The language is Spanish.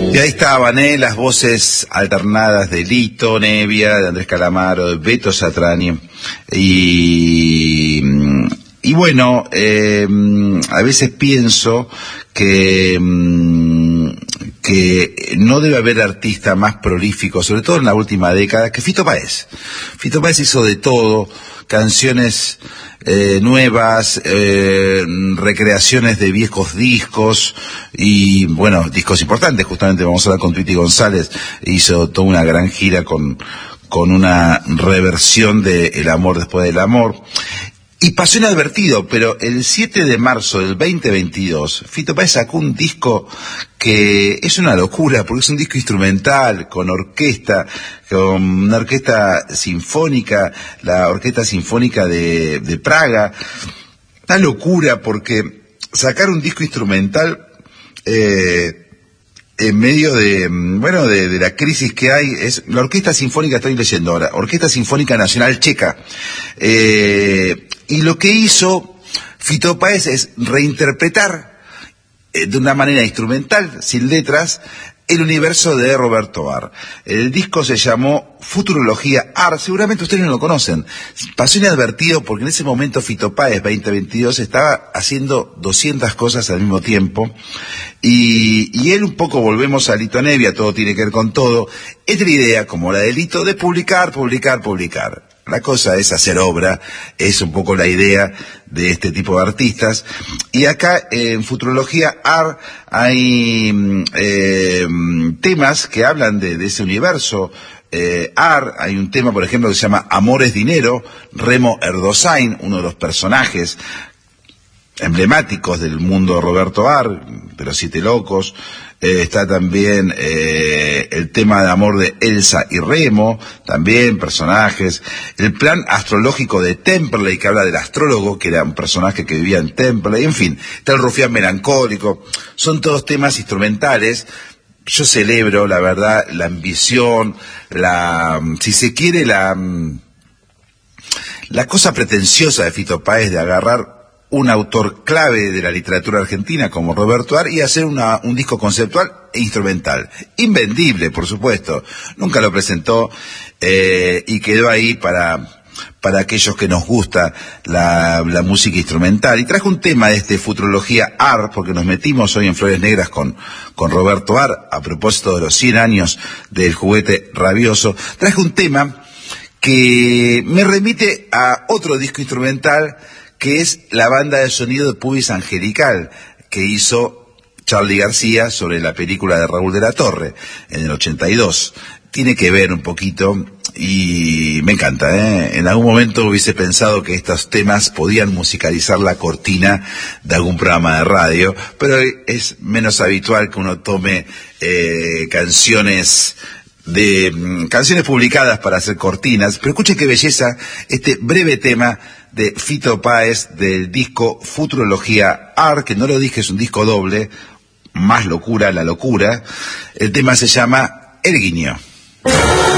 Y ahí estaban, las voces alternadas de Lito Nevia, de Andrés Calamaro, de Beto Satriani. Y bueno, a veces pienso que no debe haber artista más prolífico, sobre todo en la última década, que Fito Páez. Fito Páez hizo de todo, canciones nuevas, recreaciones de viejos discos y, bueno, discos importantes. Justamente vamos a hablar con Tweety González, hizo toda una gran gira con una reversión de El amor después del amor. Y pasó inadvertido, pero el 7 de marzo del 2022, Fito Páez sacó un disco que es una locura, porque es un disco instrumental, con orquesta, con una orquesta sinfónica, la Orquesta Sinfónica de Praga. Una locura, porque sacar un disco instrumental en medio de la crisis que hay, es la Orquesta Sinfónica, estoy leyendo ahora, Orquesta Sinfónica Nacional Checa. Y lo que hizo Fito Páez es reinterpretar de una manera instrumental, sin letras, el universo de Roberto Barr. El disco se llamó Futurología Art, seguramente ustedes no lo conocen. Pasó inadvertido porque en ese momento Fito Páez 2022 estaba haciendo 200 cosas al mismo tiempo. Y él un poco, volvemos a Lito Nevia, todo tiene que ver con todo. Es la idea, como la de Lito, de publicar. La cosa es hacer obra, es un poco la idea de este tipo de artistas. Y acá en Futurología Art hay temas que hablan de ese universo. Art, hay un tema, por ejemplo, que se llama Amor es Dinero, Remo Erdosain, uno de los personajes emblemáticos del mundo de Roberto Barr, de los Siete Locos. Está también el tema de amor de Elsa y Remo, también personajes. El plan astrológico de Temperley, que habla del astrólogo, que era un personaje que vivía en Temperley. En fin, está el rufián melancólico. Son todos temas instrumentales. Yo celebro, la verdad, la ambición, si se quiere, la cosa pretenciosa de Fito Páez de agarrar un autor clave de la literatura argentina como Roberto Barr y hacer un disco conceptual e instrumental. Invendible, por supuesto. Nunca lo presentó y quedó ahí para aquellos que nos gusta la música instrumental. Y trajo un tema de Futurología Art, porque nos metimos hoy en Flores Negras con Roberto Barr, a propósito de los 100 años del Juguete Rabioso. Traje un tema que me remite a otro disco instrumental, que es la banda de sonido de Pubis Angelical, que hizo Charly García sobre la película de Raúl de la Torre, en el 82. Tiene que ver un poquito, y me encanta, En algún momento hubiese pensado que estos temas podían musicalizar la cortina de algún programa de radio, pero es menos habitual que uno tome canciones publicadas para hacer cortinas. Pero escuchen qué belleza este breve tema de Fito Páez del disco Futurología Art, que no lo dije, es un disco doble, más locura, la locura. El tema se llama El Guiño.